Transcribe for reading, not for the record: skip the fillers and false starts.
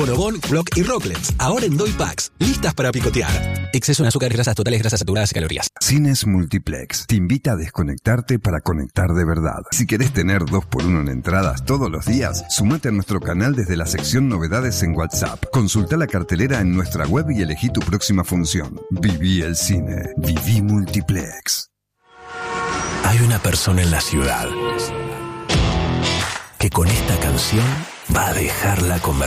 Bonobón, Block y Rocklets. Ahora en Doy Packs. Listas para picotear. Exceso en azúcar, grasas totales, grasas saturadas y calorías. Cines Multiplex te invita a desconectarte para conectar de verdad. Si querés tener 2x1 en entradas todos los días, sumate a nuestro canal desde la sección novedades en WhatsApp. Consulta la cartelera en nuestra web y elegí tu próxima función. Viví el cine. Viví Multiplex. Hay una persona en la ciudad que con esta canción va a dejar la conversación.